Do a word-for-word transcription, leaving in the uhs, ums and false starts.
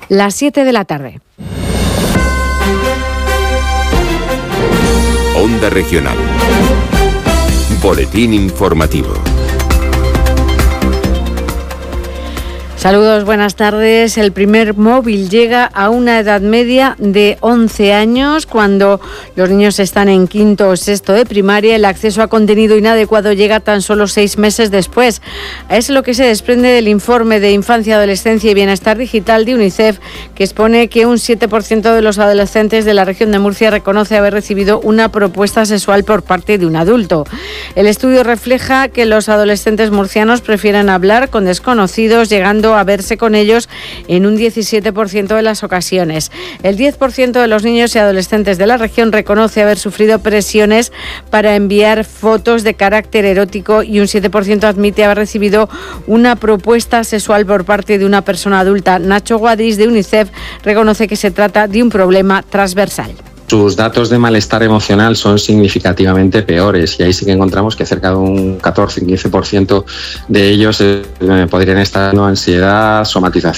las siete de la tarde. Onda Regional. Boletín informativo. Saludos, buenas tardes. El primer móvil llega a una edad media de once años. Cuando los niños están en quinto o sexto de primaria, el acceso a contenido inadecuado llega tan solo seis meses después. Es lo que se desprende del informe de Infancia, Adolescencia y Bienestar Digital de UNICEF, que expone que un siete por ciento de los adolescentes de la región de Murcia reconoce haber recibido una propuesta sexual por parte de un adulto. El estudio refleja que los adolescentes murcianos prefieren hablar con desconocidos, llegando a verse con ellos en un diecisiete por ciento de las ocasiones. El diez por ciento de los niños y adolescentes de la región reconoce haber sufrido presiones para enviar fotos de carácter erótico y un siete por ciento admite haber recibido una propuesta sexual por parte de una persona adulta. Nacho Guadis, de UNICEF, reconoce que se trata de un problema transversal. Sus datos de malestar emocional son significativamente peores y ahí sí que encontramos que cerca de un catorce a quince por ciento de ellos eh, podrían estar en ansiedad, somatización